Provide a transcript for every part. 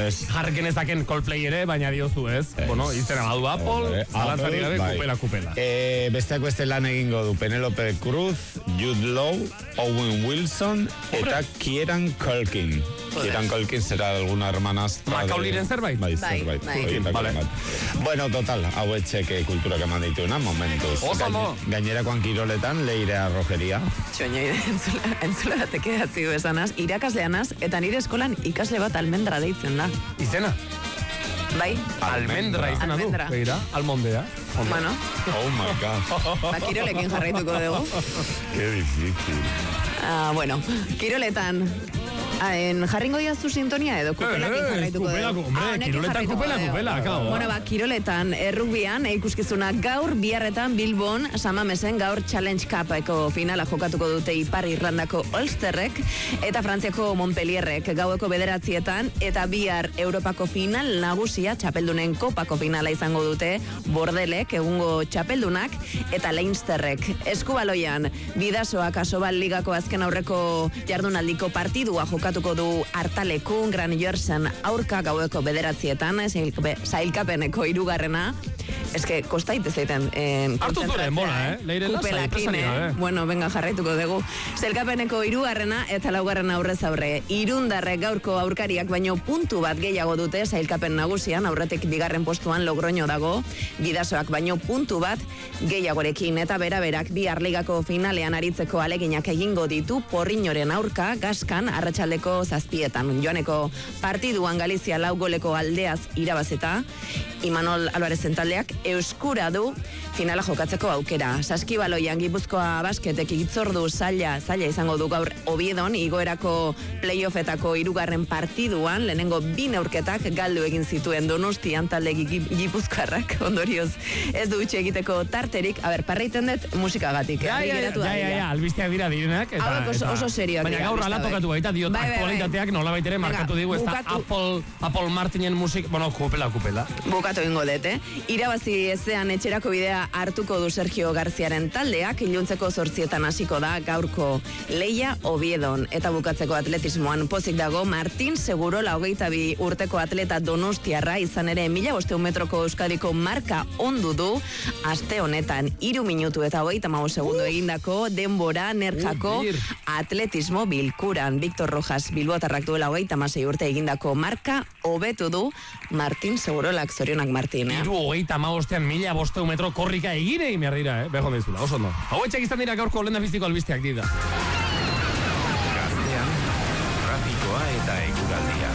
jarrekin ezaken Coldplay ere, baina diozu ez. Bueno, izena badu Apple, zalantzari gabe, kupela. Besteak beste lan egingo du Penelope Cruz, Jude Law, Owen Wilson, eta Kieran Culkin. Kieran Culkin será alguna hermanastra. Macauliren zerbait? Bai, zerbait. Vale. Bueno, total, hau etxeke kultura que eman dituena, momentuz. Gainerakoan kiroletan, Leire Rogeria. Txoinoi, entzula batek edatzi du esanaz, irakasleanaz, eta nire eskolan ikasle bat almendra deitzen da. Izena? Bai? Almendra izena du. Begira, almondea. Bueno. Oh my God. Kirolekin jarraituko dugu. Qué difícil. Bueno, kiroletan... jarringo diazu sintonia edo kupelakin jarraituko dugu. Kiroletan kupela, akabo. Bueno, kiroletan, errugbian, ikuskizuna gaur biharretan Bilbon, Samamesen gaur Challenge Cupeko finala jokatuko dute Ipar Irlandako Ulsterrek, eta Frantziako Montpellierrek gaueko 9:00, eta bihar Europako final nagusia, txapeldunen kopako finala izango dute, Bordelek, egungo txapeldunak, eta Leinsterrek. Eskubaloian, Bidasoak Asobal Ligako azken aurreko jardunaldiko partidua jokatuko du Artalekun, Gran Jorsen aurka gaueko 9:00, sailkapeneko 3. Eske, kostaite zeiten. Hartu zure, mola, Leire kupelakin, Bueno, venga, jarraituko dugu. Sailkapeneko 3. eta 4. aurrez aurre. Irundarrek gaurko aurkariak baino puntu bat gehiago dute sailkapen nagusian, aurretik 2. postuan Logroño dago, Bidasoak baino puntu bat gehiagorekin, eta beraberak bihar ligako finalean aritzeko aleginak egingo ditu Porriñoren aurka, Gaskan, arratsaldeko 7:00. Joaneko partiduan Galizia 4 goleko aldeaz irabazeta, Imanol Alvarezen taldeak euskura du finala jokatzeko aukera. Saskibaloian Gipuzkoa basketek hitzordu zaila izango du gaur Oviedon, igoerako playoffetako 3. partiduan, lehenengo 2 neurketak galdu egin zituen Donostian talde Gipuzkoarrak, ondorioz ez du utxe egiteko tarterik. Parreiten dut musikagatik. Ja, albisteak dira direnak. Oso serioak. Baina gaur alatokatu baita, diot aktualitateak nolabait ere markatu digu, ez da Apple Martinen musik, bueno, kupela. Bukatu ingo dut, Irabazi ezean etxerako bidea hartuko du Sergio Garziaren taldeak, iluntzeko 8:00 hasiko da gaurko Leia Oviedon, eta bukatzeko atletismoan pozik dago Martin Segurola, 22 urteko atleta donostiarra, izan ere 1500 metroko Euskadiko marka ondu du, aste honetan 3 minutu eta 35 segundo egindako denbora nerjako atletismo bilkuran. Victor Rojas Bilbotarrak duela 36 urte egindako marka hobetu du Martin Segurolak, zorionak Martin. 35 1500 metro korrika egin behar dira, behon dizula, oso ondo. Hau etxek izan dira gaurko lehendabiziko albisteak dira. Gaztean, trafikoa eta eguraldia.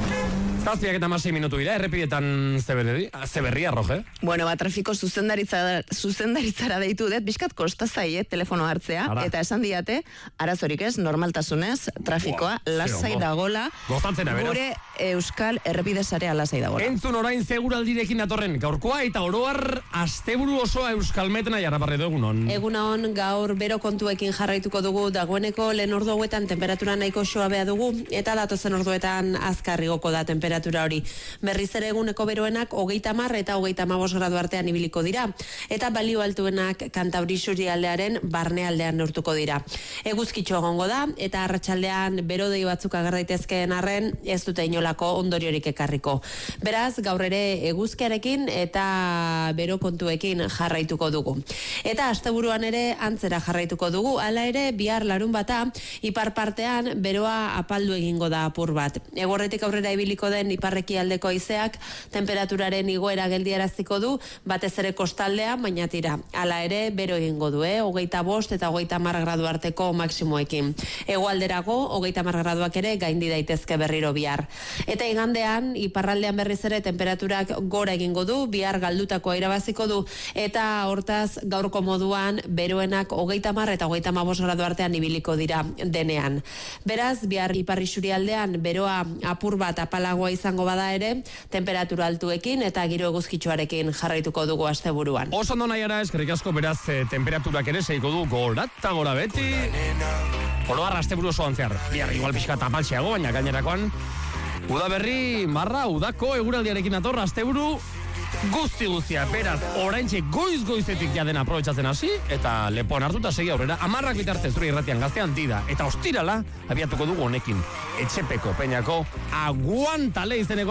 7:06 minutu dira, errepidetan zeberria, Roge? Bueno, trafiko zuzendaritzara deitu dut, bizkat kosta zaie telefono hartzea, eta esan diate, arazorik ez, normaltasunez, trafikoa lasai dagola, gure Euskal Errepide sarea lasai dagola. Entzun orain seguraldirekin datorren gaurkoa, eta oroar asteburu osoa Euskalmetena jarraparri dugunon. Egunon, gaur bero kontuekin jarraituko dugu, dagoeneko lehen ordu hauetan temperatura nahiko soabea dugu, eta datozen orduetan azkarrigoko da temperatura hori. Berriz ere eguneko beroenak 30 eta 35 gradu artean ibiliko dira, eta balio altuenak Kantauri isurialdearen barnealdean neurtuko dira. Eguzkitxo egongo da, eta arratsaldean berodei batzuk ager daitezkeen arren ez dute inolako ondoriorik ekarriko. Beraz, gaur ere eguzkiarekin eta bero kontuekin jarraituko dugu. Eta asteburuan ere antzera jarraituko dugu, hala ere bihar larunbata ipar partean beroa apaldu egingo da apur bat. Egorretik aurrera ibiliko den iparrekialdeko haizeak temperaturaren igoera geldiaraziko du, batez ere kostaldean, baina tira. Hala ere bero egingo du, 25 eta 30 gradu arteko maksimoekin. Hegoalderago 30 graduak ere gaindi daitezke berriro bihar. Eta igandean iparraldean berriz ere temperaturak gora egingo du, bihar galdutakoa irabaziko du, eta hortaz gaurko moduan beroenak 30 eta 35 gradu artean ibiliko dira denean. Beraz, bihar ipar isurialdean beroa apur bat apalagoa izango bada ere, temperatura altuekin eta giro eguzkitxoarekin jarraituko dugu asteburuan. Oso ondo nahiara, eskerrik asko, beraz temperaturak ere seiko du gora eta gora beti. Oroar asteburu osoan zehar. Bihar igual pixka tapaltxeago, baina gainerakoan udaberri, marra, udako eguraldiarekin atorra asteburu guztia. Beraz, oraintxe goiz-goizetik jaden aprobetxatzen hasi, eta lepoan hartuta segi aurrera, 10 bitarte zure irratian Gaztean dida, eta ostirala abiatuko dugu honekin. Etxepeko Peñako Aguantale izeneko